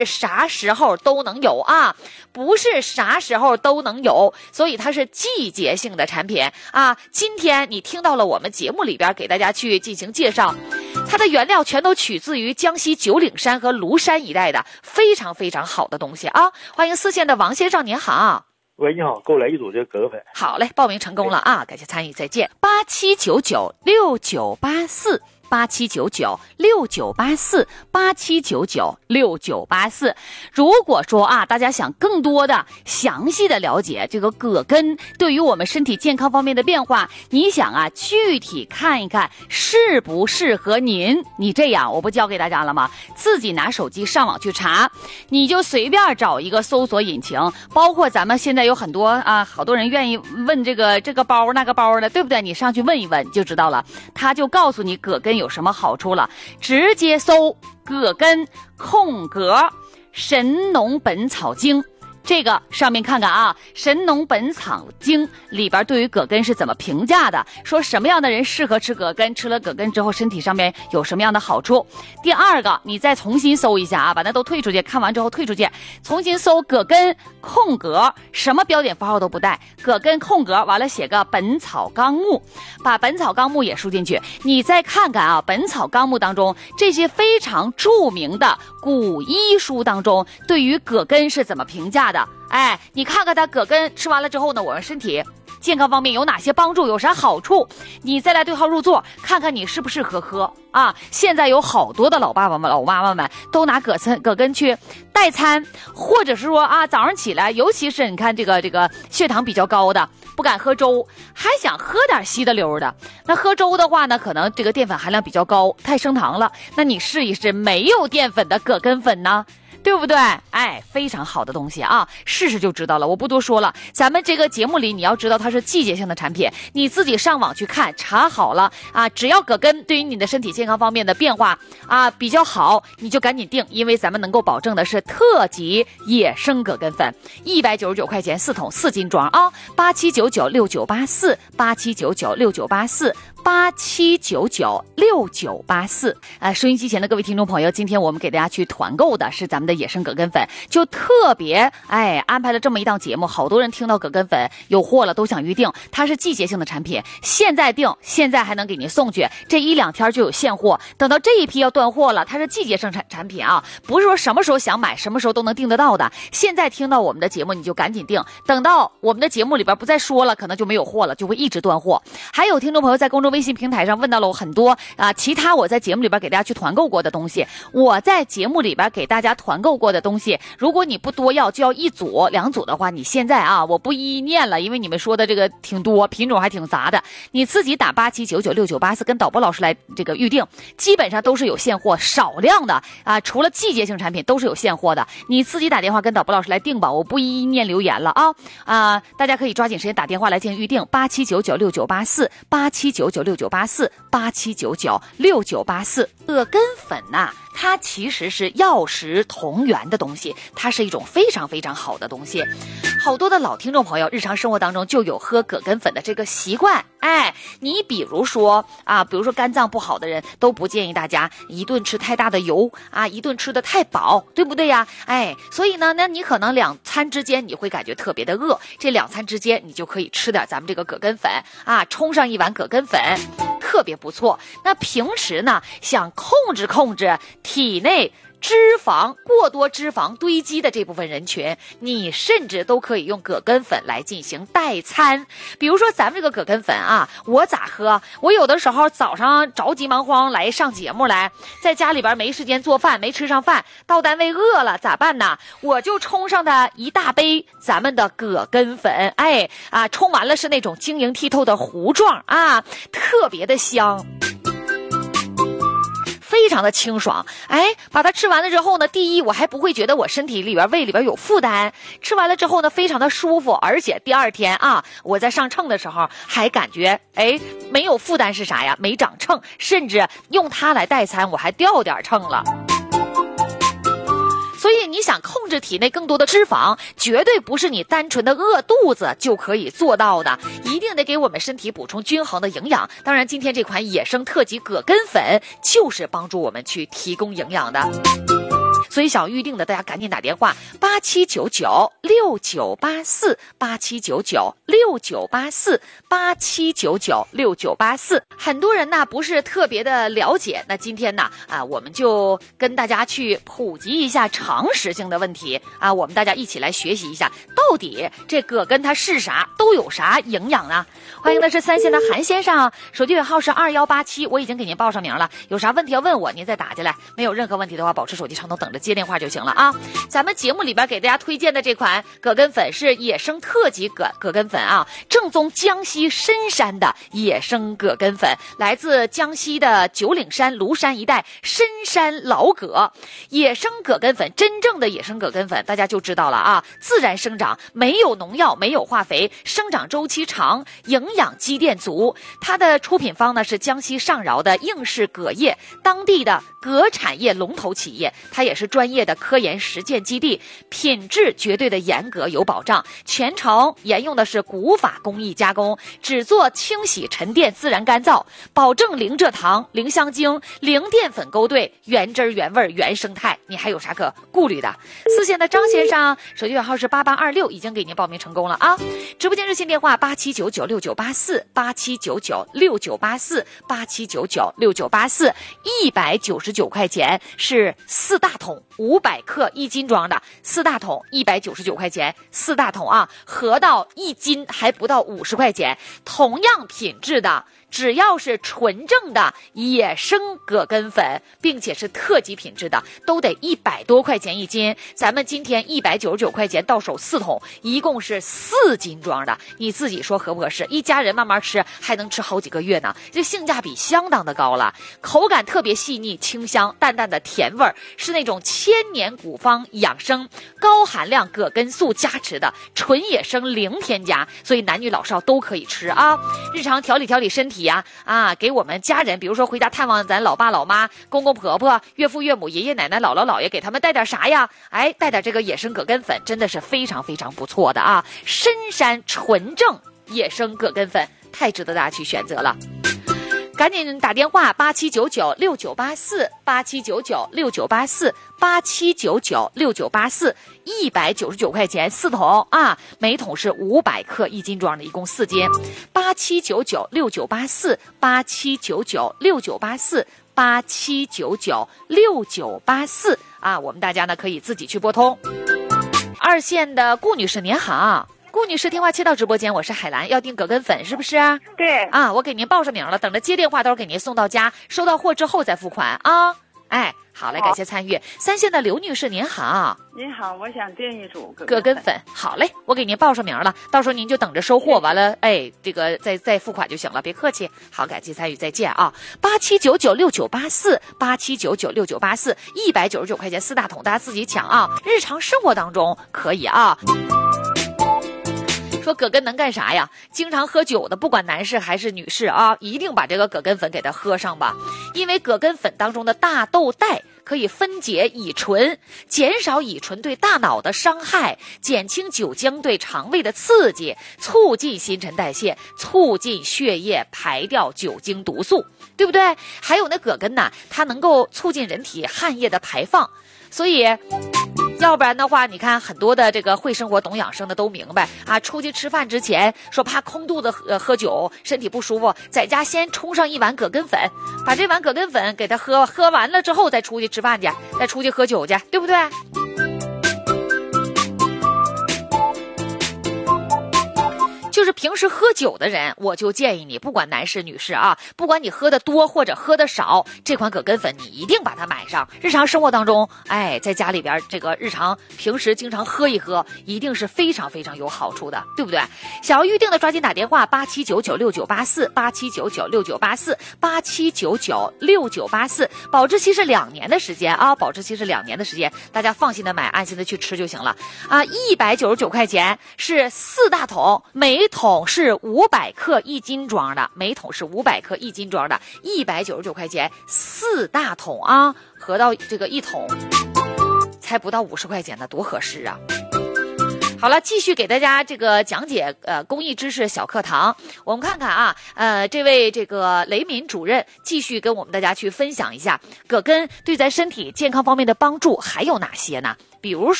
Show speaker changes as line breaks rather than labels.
啥时候都能有啊，不是啥时候都能有，所以它是季节性的产品啊。今天你听到了我们节目里边给大家去进行介绍，它的原料全都取自于江西九岭山和庐山一带的非常非常好的东西啊。欢迎4线的王先生，您好。
喂，你好，给我来一组这个葛粉。
好嘞，报名成功了啊，感谢参与，再见。87996984，87996984，87996984。如果说啊，大家想更多的详细的了解这个葛根对于我们身体健康方面的变化，你想啊，具体看一看适不适合您。你这样，我不教给大家了吗？自己拿手机上网去查，你就随便找一个搜索引擎，包括咱们现在有很多啊，好多人愿意问这个包那个包的，对不对？你上去问一问你就知道了，他就告诉你葛根有什么好处了。直接搜葛根空格神农本草经，这个上面看看啊，神农本草经里边对于葛根是怎么评价的，说什么样的人适合吃葛根，吃了葛根之后身体上面有什么样的好处。第二个，你再重新搜一下啊，把那都退出去，看完之后退出去，重新搜葛根空格，什么标点符号都不带，葛根空格完了写个本草纲目，把本草纲目也输进去，你再看看啊，本草纲目当中这些非常著名的古医书当中对于葛根是怎么评价的。哎，你看看它葛根吃完了之后呢，我们身体健康方面有哪些帮助，有啥好处，你再来对号入座，看看你适不适合喝啊。现在有好多的老爸爸们老妈妈们都拿葛根去代餐，或者是说啊，早上起来，尤其是你看这个血糖比较高的，不敢喝粥，还想喝点稀的溜的，那喝粥的话呢，可能这个淀粉含量比较高，太升糖了，那你试一试没有淀粉的葛根粉呢，对不对？哎，非常好的东西啊，试试就知道了，我不多说了。咱们这个节目里你要知道它是季节性的产品，你自己上网去看查好了啊，只要葛根对于你的身体健康方面的变化啊比较好，你就赶紧订，因为咱们能够保证的是特级野生葛根粉，199块钱4桶4斤装啊，87996984，87996984，87996984。收音机前的各位听众朋友，今天我们给大家去团购的是咱们的野生葛根粉，就特别安排了这么一档节目，好多人听到葛根粉有货了都想预定，它是季节性的产品，现在订现在还能给您送去，这1-2天就有现货，等到这一批要断货了，它是季节性产品啊，不是说什么时候想买什么时候都能订得到的。现在听到我们的节目你就赶紧订，等到我们的节目里边不再说了，可能就没有货了，就会一直断货。还有听众朋友在公众微信平台上问到了我很多其他我在节目里边给大家去团购过的东西，我在节目里边给大家团购过的东西，如果你不多要，就要1组2组的话，你现在啊，我不一一念了，因为你们说的这个挺多，品种还挺杂的，你自己打87996984跟导播老师来这个预定，基本上都是有现货，少量的除了季节性产品都是有现货的，你自己打电话跟导播老师来订吧，我不一一念留言了大家可以抓紧时间打电话来进行预定，87996984，87996984，87996984。葛根粉它其实是药食同源的东西，它是一种非常非常好的东西。好多的老听众朋友日常生活当中就有喝葛根粉的这个习惯，你比如说肝脏不好的人都不建议大家一顿吃太大的油一顿吃的太饱，对不对呀？所以呢，那你可能2餐之间你会感觉特别的饿，这2餐之间你就可以吃点咱们这个葛根粉冲上一碗葛根粉，特别不错。那平时呢，想控制体内过多脂肪堆积的这部分人群，你甚至都可以用葛根粉来进行代餐。比如说咱们这个葛根粉我咋喝？我有的时候早上着急忙慌来上节目来，在家里边没时间做饭，没吃上饭，到单位饿了咋办呢？我就冲上的一大杯咱们的葛根粉，冲完了是那种晶莹剔透的糊状特别的香，非常的清爽。把它吃完了之后呢，第一我还不会觉得我身体里边胃里边有负担，吃完了之后呢非常的舒服，而且第2天我在上秤的时候还感觉没有负担是啥呀？没长秤，甚至用它来代餐我还掉点秤了。所以你想控制体内更多的脂肪，绝对不是你单纯的饿肚子就可以做到的，一定得给我们身体补充均衡的营养。当然今天这款野生特级葛根粉就是帮助我们去提供营养的。 所以想预定的大家赶紧打电话87996984，87996984，87996984。很多人呢不是特别的了解，那今天呢我们就跟大家去普及一下常识性的问题啊，我们大家一起来学习一下，到底这葛根它是啥，都有啥营养呢？欢迎的是3线的韩先生，手机尾号是2187，我已经给您报上名了，有啥问题要问我，您再打进来，没有任何问题的话，保持手机畅通，等着接电话就行了啊。咱们节目里边给大家推荐的这款葛根粉是野生特级葛根粉啊，正宗江西深山的野生葛根粉，来自江西的九岭山、庐山一带深山老葛。野生葛根粉，真正的野生葛根粉大家就知道了啊，自然生长，没有农药，没有化肥，生长周期长，营养积淀足。它的出品方呢是江西上饶的应氏葛业，当地的葛产业龙头企业，它也是专业的科研实践基地，品质绝对的严格有保障，全程沿用的是古法工艺加工，只做清洗、沉淀、自然干燥，保证零蔗糖、零香精、零淀粉勾兑，原汁原味原生态，你还有啥可顾虑的？4线的张先生，手机尾号是8826，已经给您报名成功了啊！直播间热线电话87996984，87996984，199块钱是4大桶500克1斤装的，4大桶199块钱，4大桶啊，合到1斤还不到50块钱，同样品质的。只要是纯正的野生葛根粉，并且是特级品质的，都得100多块钱1斤。咱们今天199块钱到手4桶，一共是4斤装的，你自己说合不合适？一家人慢慢吃，还能吃好几个月呢。这性价比相当的高了，口感特别细腻清香，淡淡的甜味儿，是那种千年古方养生、高含量葛根素加持的纯野生零添加，所以男女老少都可以吃啊。日常调理身体给我们家人，比如说回家探望咱老爸老妈、公公婆婆、岳父岳母、爷爷奶奶、姥姥姥爷，给他们带点啥呀？带点这个野生葛根粉，真的是非常非常不错的啊！深山纯正野生葛根粉，太值得大家去选择了。赶紧打电话87996984，87996984，199块钱4桶啊，每桶是500克1斤装的，一共4斤。87996984，87996984，87996984啊，我们大家呢可以自己去拨通。2线的顾女士您好。顾女士，电话切到直播间，我是海兰，要订葛根粉是不是啊？
对
啊，我给您报上名了，等着接电话，到时候给您送到家，收到货之后再付款啊。好嘞，感谢参与。3线的刘女士您好。
您好，我想订一组
葛根粉。好嘞，我给您报上名了，到时候您就等着收货，完了这个再付款就行了，别客气。好，感谢参与，再见啊。87996984，87996984，199块钱4大桶，大家自己抢啊。日常生活当中可以啊。说葛根能干啥呀？经常喝酒的，不管男士还是女士啊，一定把这个葛根粉给它喝上吧。因为葛根粉当中的大豆苷可以分解乙醇，减少乙醇对大脑的伤害，减轻酒精对肠胃的刺激，促进新陈代谢，促进血液排掉酒精毒素，对不对？还有那葛根呢，它能够促进人体汗液的排放，所以要不然的话，你看很多的这个会生活懂养生的都明白啊，出去吃饭之前说怕空肚子喝酒身体不舒服，在家先冲上一碗葛根粉，把这碗葛根粉给它喝完了之后再出去吃饭去，再出去喝酒去，对不对？就是平时喝酒的人，我就建议你，不管男士女士啊，不管你喝的多或者喝的少，这款葛根粉你一定把它买上。日常生活当中，在家里边这个平时经常喝一喝，一定是非常非常有好处的，对不对？想要预定的抓紧打电话87996984，87996984，87996984，保质期是2年的时间啊，保质期是2年的时间，大家放心的买，安心的去吃就行了啊。199块钱是4大桶，每桶是500克1斤装的，每桶是500克1斤装的，199块钱4大桶啊，合到这个1桶才不到50块钱呢，多合适啊！ 好了，继续给大家这个讲解公益知识小课堂。我们看看啊，这位这个雷敏主任继续跟我们大家去分享一下葛根对咱身体健康方面的帮助还有哪些呢？比如说